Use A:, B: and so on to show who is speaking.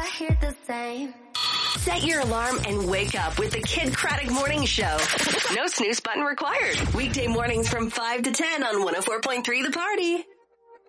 A: I hear the same.
B: Set your alarm and wake up with the Kid Craddock Morning Show. No snooze button required. Weekday mornings from 5 to 10 on 104.3 The Party.